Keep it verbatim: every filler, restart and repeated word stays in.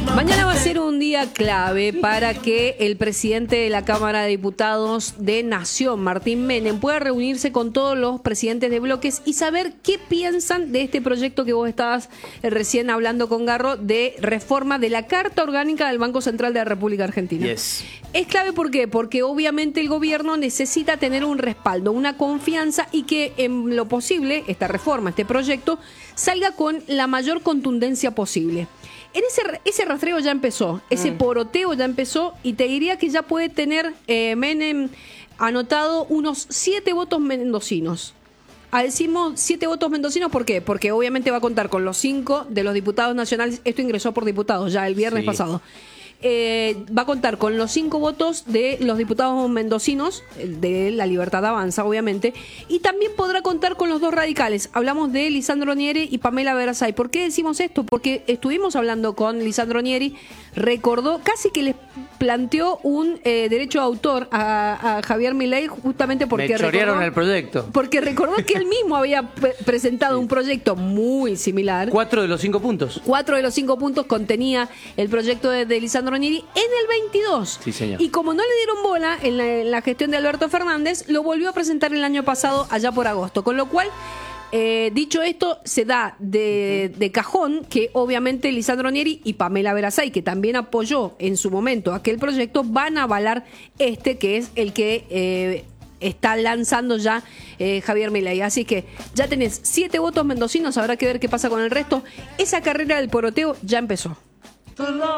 Mañana va a ser un día clave para que el presidente de la Cámara de Diputados de Nación, Martín Menem, pueda reunirse con todos los presidentes de bloques y saber qué piensan de este proyecto que vos estabas eh, recién hablando con Garro, de reforma de la Carta Orgánica del Banco Central de la República Argentina. Yes. Es clave, ¿por qué? Porque obviamente el gobierno necesita tener un respaldo, una confianza y que en lo posible esta reforma, este proyecto, salga con la mayor contundencia posible. En ese, ese rastreo ya empezó, ese mm. poroteo ya empezó y te diría que ya puede tener eh, Menem anotado unos siete votos mendocinos. Ah, decimos siete votos mendocinos, ¿por qué? Porque obviamente va a contar con los cinco de los diputados nacionales. Esto ingresó por diputados ya el viernes sí. pasado. Eh, va a contar con los cinco votos de los diputados mendocinos, de La Libertad Avanza, obviamente, y también podrá contar con los dos radicales. Hablamos de Lisandro Nieri y Pamela Verasay. ¿Por qué decimos esto? Porque estuvimos hablando con Lisandro Nieri, recordó, casi que les planteó un eh, derecho de autor a, a Javier Milei, justamente porque Me chorearon recordó, el proyecto. Porque recordó que él mismo había pre presentado sí. un proyecto muy similar. Cuatro de los cinco puntos. Cuatro de los cinco puntos contenía el proyecto de, de Lisandro Nieri en el veintidós. Sí, señor. Y como no le dieron bola en la, en la gestión de Alberto Fernández, lo volvió a presentar el año pasado, allá por agosto. Con lo cual, eh, dicho esto, se da de, de cajón que obviamente Lisandro Nieri y Pamela Verasay, que también apoyó en su momento aquel proyecto, van a avalar este, que es el que eh, está lanzando ya eh, Javier Milei. Así que ya tenés siete votos mendocinos, habrá que ver qué pasa con el resto. Esa carrera del poroteo ya empezó.